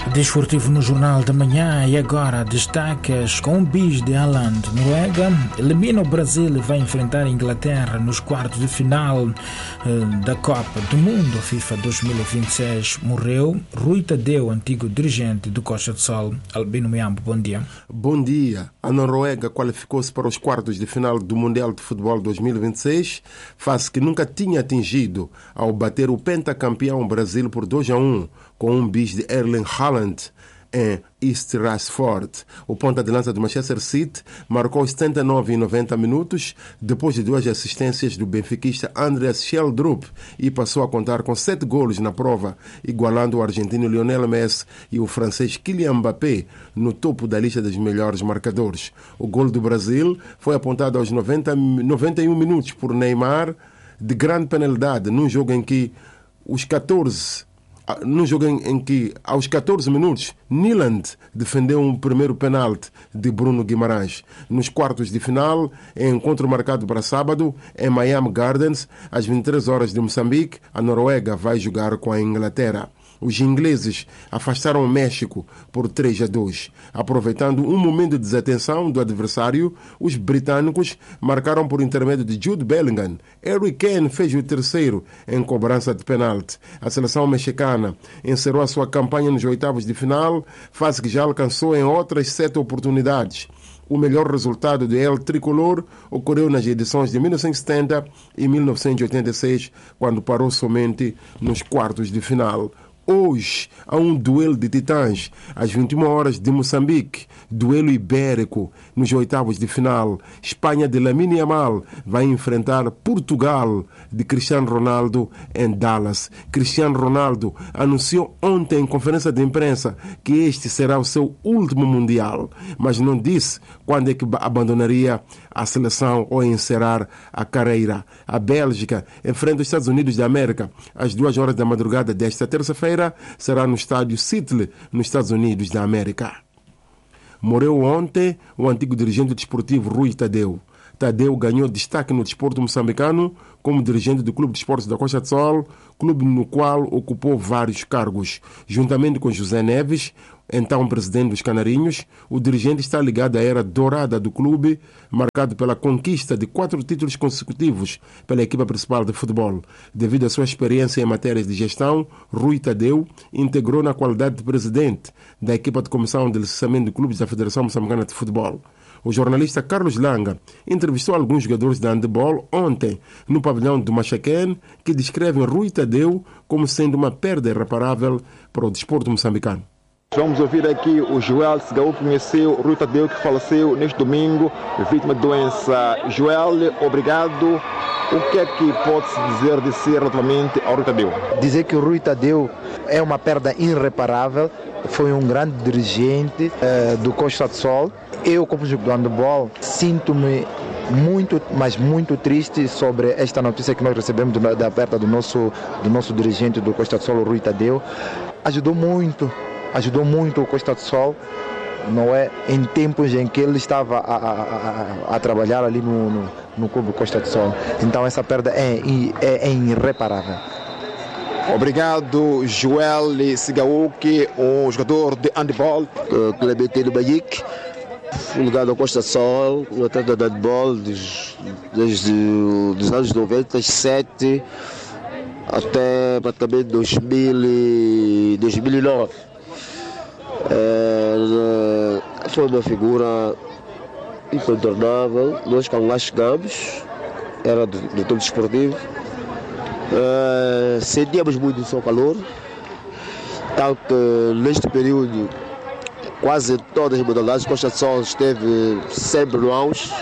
Desportivo no Jornal da Manhã e agora destaques com um bis de Haaland. Noruega elimina o Brasil e vai enfrentar a Inglaterra nos quartos de final da Copa do Mundo FIFA 2026. Morreu Rui Tadeu, antigo dirigente do Costa do Sol. Albino Miambo, bom dia. Bom dia. A Noruega qualificou-se para os quartos de final do Mundial de Futebol 2026, fase que nunca tinha atingido ao bater o pentacampeão Brasil por 2-1, com um bis de Erling Haaland em East Rashford. O ponta de lança do Manchester City marcou 79 e 90 minutos depois de duas assistências do benfiquista Andreas Schjelderup e passou a contar com 7 golos na prova, igualando o argentino Lionel Messi e o francês Kylian Mbappé no topo da lista dos melhores marcadores. O golo do Brasil foi apontado aos 91 minutos por Neymar, de grande penalidade, num jogo em que aos 14 minutos, Nyland defendeu um primeiro penalti de Bruno Guimarães. Nos quartos de final, em encontro marcado para sábado, em Miami Gardens, às 23 horas de Moçambique, a Noruega vai jogar com a Inglaterra. Os ingleses afastaram o México por 3-2. Aproveitando um momento de desatenção do adversário, os britânicos marcaram por intermédio de Jude Bellingham. Harry Kane fez o terceiro em cobrança de penalti. A seleção mexicana encerrou a sua campanha nos oitavos de final, fase que já alcançou em outras 7 oportunidades. O melhor resultado do El Tricolor ocorreu nas edições de 1970 e 1986, quando parou somente nos quartos de final. Hoje há um duelo de titãs às 21 horas de Moçambique, duelo ibérico nos oitavos de final. Espanha de Lamine Yamal vai enfrentar Portugal de Cristiano Ronaldo em Dallas. Cristiano Ronaldo anunciou ontem em conferência de imprensa que este será o seu último Mundial, mas não disse quando é que abandonaria a seleção ou encerrar a carreira. A Bélgica enfrenta os Estados Unidos da América às 2 horas da madrugada desta terça-feira. Será no estádio Seattle, nos Estados Unidos da América. Morreu ontem o antigo dirigente desportivo Rui Tadeu. Tadeu ganhou destaque no desporto moçambicano como dirigente do Clube de Esportes da Costa do Sol, clube no qual ocupou vários cargos. Juntamente com José Neves, então presidente dos Canarinhos, o dirigente está ligado à era dourada do clube, marcado pela conquista de 4 títulos consecutivos pela equipa principal de futebol. Devido à sua experiência em matérias de gestão, Rui Tadeu integrou na qualidade de presidente da equipa de comissão de licenciamento de clubes da Federação Moçambicana de Futebol. O jornalista Carlos Langa entrevistou alguns jogadores de handebol ontem no pavilhão do Machaquén, que descrevem Rui Tadeu como sendo uma perda irreparável para o desporto moçambicano. Vamos ouvir aqui o Joel Segaú, que conheceu Rui Tadeu, que faleceu neste domingo, vítima de doença. Joel, obrigado. O que é que pode-se dizer relativamente ao Rui Tadeu? Dizer que o Rui Tadeu é uma perda irreparável, foi um grande dirigente do Costa do Sol. Eu, como jogador de handebol, sinto-me muito, mas muito triste sobre esta notícia que nós recebemos da perda do nosso dirigente do Costa do Sol, o Rui Tadeu. Ajudou muito o Costa do Sol, não é? Em tempos em que ele estava a trabalhar ali no Clube Costa do Sol. Então essa perda é irreparável. Obrigado, Joel Sigauque, um jogador de handebol. Clementino Bayic, ligado ao Costa do Sol, um atleta de handebol desde os anos 97 até praticamente 2009. Foi uma figura incontornável. Nós, quando lá chegamos, era do todo desportivo, sentíamos muito o seu calor, tal que neste período quase todas as modalidades Costa do Sol esteve sempre no auge.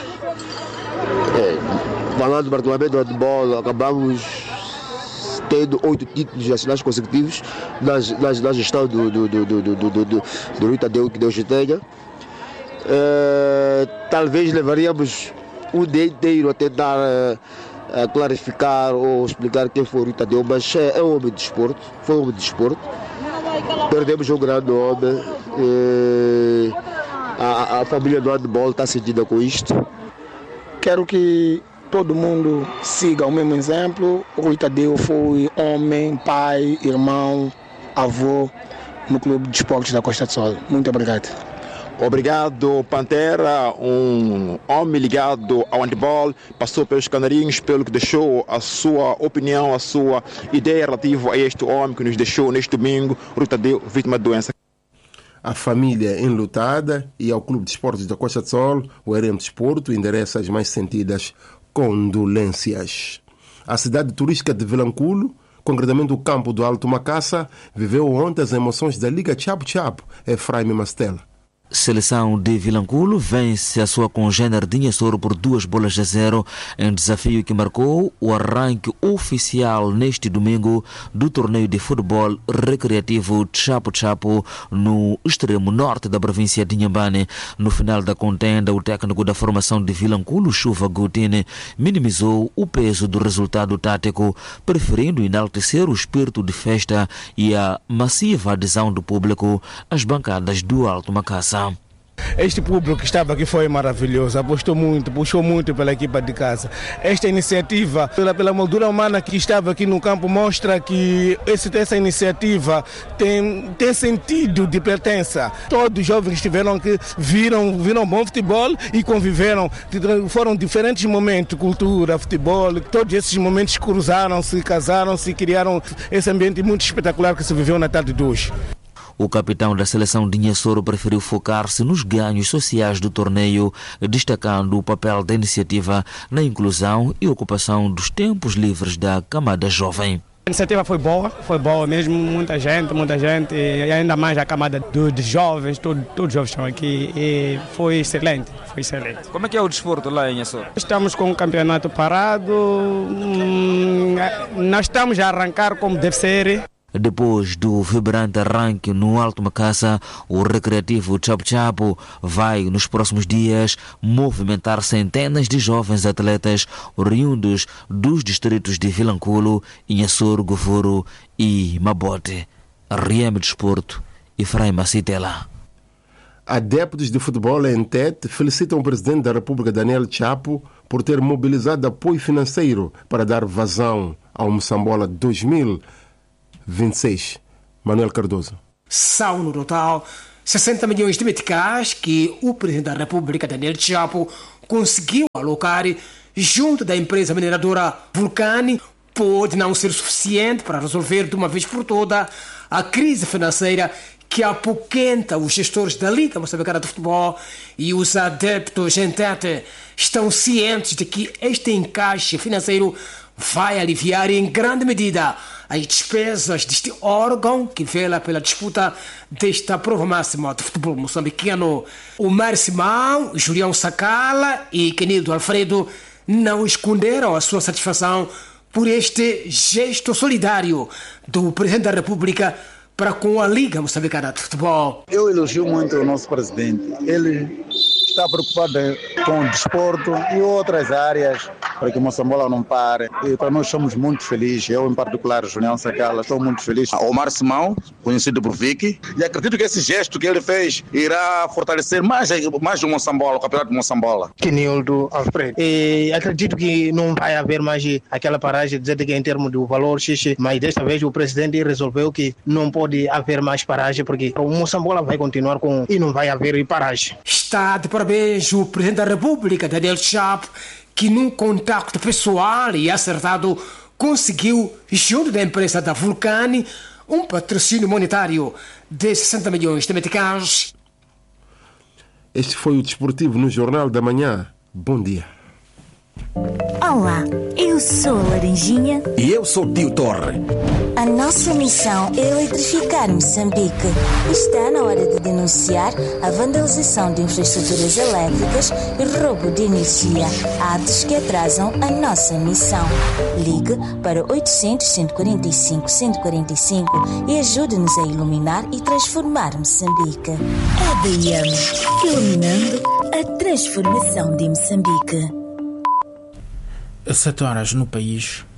Falando particularmente do handebol, acabamos tendo 8 títulos nacionais consecutivos na gestão do Rui Tadeu, que Deus te tenha. Talvez levaríamos um dia inteiro a tentar clarificar ou explicar quem foi o Rui Tadeu, mas é um homem de desporto, foi um homem de desporto. Perdemos um grande homem. A família do handebol está sentida com isto. Quero que todo mundo siga o mesmo exemplo. O Rui Tadeu foi homem, pai, irmão, avô. no Clube de Esportes da Costa do Sol. Muito obrigado. Obrigado, Pantera, um homem ligado ao handball, passou pelos Canarinhos, pelo que deixou a sua opinião, a sua ideia relativa a este homem que nos deixou neste domingo, Rui Tadeu, vítima de doença. A família enlutada e ao Clube de Esportes da Costa do Sol, o RM Desporto, endereça as mais sentidas condolências. A cidade turística de Vilanculo, concretamente o campo do Alto Macaça, viveu ontem as emoções da Liga Chapo-Chapo, Efraim Mastela. Seleção de Vilanculo vence a sua congênere de Inhassoro por 2-0 em desafio que marcou o arranque oficial neste domingo do torneio de futebol recreativo Chapo-Chapo no extremo norte da província de Inhambane. No final da contenda, o técnico da formação de Vilanculo, Chuva Gautine, minimizou o peso do resultado tático, preferindo enaltecer o espírito de festa e a massiva adesão do público às bancadas do Alto Macaça. Este público que estava aqui foi maravilhoso, apostou muito, puxou muito pela equipa de casa. Esta iniciativa, pela moldura humana que estava aqui no campo, mostra que essa iniciativa tem sentido de pertença. Todos os jovens estiveram aqui, viram bom futebol e conviveram. Foram diferentes momentos, cultura, futebol, todos esses momentos cruzaram-se, casaram-se e criaram esse ambiente muito espetacular que se viveu na tarde de hoje. O capitão da seleção de Inhassoro preferiu focar-se nos ganhos sociais do torneio, destacando o papel da iniciativa na inclusão e ocupação dos tempos livres da camada jovem. A iniciativa foi boa mesmo, muita gente, e ainda mais a camada dos jovens, todos os jovens estão aqui e foi excelente. Como é que é o desporto lá em Inhassoro? Estamos com o campeonato parado, nós estamos a arrancar como deve ser. Depois do vibrante arranque no Alto Macaça, o recreativo Chapo-Chapo vai, nos próximos dias, movimentar centenas de jovens atletas oriundos dos distritos de Vilanculo, Inhassoro, Govoro e Mabote. RM Desporto, Efraim Macitela. Adeptos de futebol em Tete felicitam o presidente da República, Daniel Chapo, por ter mobilizado apoio financeiro para dar vazão ao Moçambola 2026. Manuel Cardoso. São no total 60 milhões de meticais que o presidente da República, Daniel Chapo, conseguiu alocar junto da empresa mineradora Vulcani. Pode não ser suficiente para resolver de uma vez por toda a crise financeira que apoquenta os gestores da Liga Moçambicana de Futebol, e os adeptos em Tete estão cientes de que este encaixe financeiro vai aliviar em grande medida as despesas deste órgão que vela pela disputa desta prova máxima de futebol moçambicano. O Mário Simão, Julião Sacala e Quenido Alfredo não esconderam a sua satisfação por este gesto solidário do Presidente da República para com a Liga Moçambicana de Futebol. Eu elogio muito o nosso presidente. Ele está preocupado com o desporto e outras áreas para que o Moçambola não pare. E para nós somos muito felizes. Eu, em particular, Julião Sacala, estou muito feliz. Omar Simão, conhecido por Vicky, e acredito que esse gesto que ele fez irá fortalecer mais o Moçambola, o campeonato de Moçambola. Quenildo Alfredo. E acredito que não vai haver mais aquela paragem, dizer que em termos do valor xixi, mas desta vez o presidente resolveu que não pode haver mais paragem, porque o Moçambola vai continuar e não vai haver paragem. Está de parabéns o Presidente da República, Daniel Chapo, que num contacto pessoal e acertado conseguiu, junto da empresa da Vulcani, um patrocínio monetário de 60 milhões de meticais. Este foi o Desportivo no Jornal da Manhã. Bom dia. Olá, eu sou a Laranjinha. E eu sou o Tio Torre. A nossa missão é eletrificar Moçambique. Está na hora de denunciar a vandalização de infraestruturas elétricas e roubo de energia, atos que atrasam a nossa missão. Ligue para 800-145-145 e ajude-nos a iluminar e transformar Moçambique. ADM, iluminando a transformação de Moçambique. 7 horas no país.